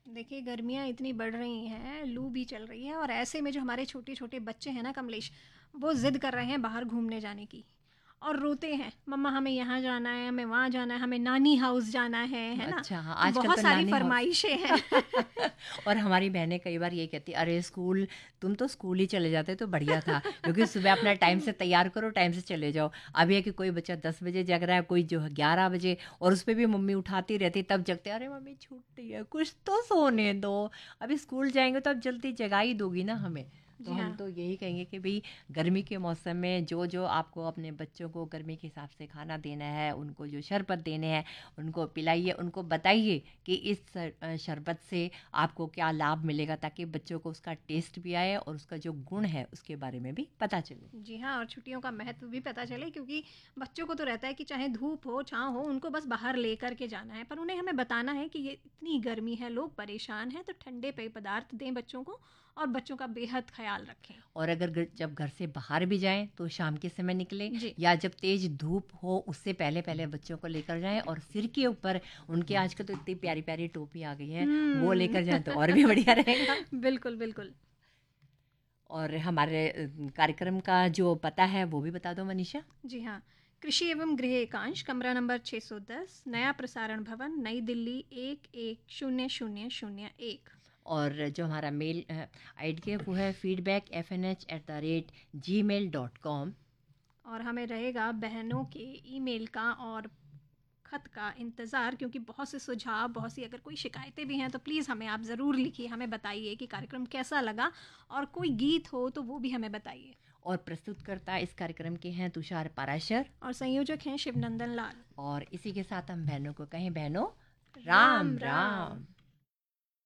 देखिए, गर्मियाँ इतनी बढ़ रही हैं, लू भी चल रही है और ऐसे में जो हमारे छोटे-छोटे बच्चे हैं ना कमलेश, वो ज़िद कर रहे हैं बाहर घूमने जाने की और रोते हैं, मम्मा हमें यहाँ जाना है, हमें वहाँ जाना है, हमें नानी हाउस जाना है ना? अच्छा, हाँ, तो आजकल बहुत तो सारी नानी हाउस। फ़रमाइशें हैं। और हमारी बहनें कई बार ये कहती, अरे स्कूल, तुम तो स्कूल ही चले जाते तो बढ़िया था, क्योंकि सुबह अपना टाइम से तैयार करो, टाइम से चले जाओ। अब ये है कि कोई बच्चा 10 बजे जग रहा है, कोई जो है 11 बजे, और उस पे भी मम्मी उठाती रहती, तब जगते, अरे मम्मी छुट्टी है, कुछ तो सोने दो, अभी स्कूल जाएंगे तो अब जल्दी जगा ही दोगी ना हमें। तो जी हम हाँ। तो यही कहेंगे कि भाई, गर्मी के मौसम में जो जो आपको अपने बच्चों को गर्मी के हिसाब से खाना देना है, उनको जो शरबत देने हैं, उनको पिलाइए, उनको बताइए कि इस शरबत से आपको क्या लाभ मिलेगा, ताकि बच्चों को उसका टेस्ट भी आए और उसका जो गुण है उसके बारे में भी पता चले। जी हाँ, और छुट्टियों का महत्व भी पता चले क्योंकि बच्चों को तो रहता है कि चाहे धूप हो, छाँव हो, उनको बस बाहर लेकर के जाना है। पर उन्हें हमें बताना है कि ये इतनी गर्मी है, लोग परेशान हैं, तो ठंडे पेय पदार्थ दें बच्चों को और बच्चों का बेहद ख़्याल रखें। और अगर जब घर से बाहर भी जाएं तो शाम के समय निकलें, जी। या जब तेज धूप हो उससे पहले पहले बच्चों को लेकर जाएं, और सिर के ऊपर उनके, आजकल तो इतनी प्यारी प्यारी टोपी आ गई हैं, वो हुँ। लेकर जाएं तो और भी बढ़िया रहेगा। बिल्कुल, बिल्कुल। और हमारे कार्यक्रम का जो पता है वो भी बता दो मनीषा। जी हाँ, कृषि एवं गृह एकांश, कमरा नंबर 610, नया प्रसारण भवन, नई दिल्ली 110001। और जो हमारा मेल आईडी है वो है feedback@gmail.com। और हमें रहेगा बहनों के ईमेल का और खत का इंतज़ार, क्योंकि बहुत से सुझाव, बहुत सी अगर कोई शिकायतें भी हैं तो प्लीज़ हमें आप ज़रूर लिखिए, हमें बताइए कि कार्यक्रम कैसा लगा और कोई गीत हो तो वो भी हमें बताइए। और प्रस्तुतकर्ता इस कार्यक्रम के हैं तुषार पाराशर, और संयोजक हैं शिवनंदन लाल। और इसी के साथ हम बहनों को कहें, बहनों, राम राम राम। राम।